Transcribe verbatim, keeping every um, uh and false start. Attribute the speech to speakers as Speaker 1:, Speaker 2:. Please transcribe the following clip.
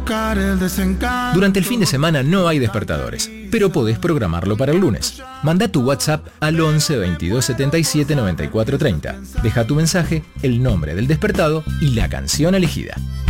Speaker 1: provocar el desencanto.
Speaker 2: Durante el fin de semana no hay despertadores, pero podés programarlo para el lunes. Manda tu WhatsApp al once veintidós setenta y siete noventa y cuatro treinta. Deja tu mensaje, el nombre del despertado y la canción elegida.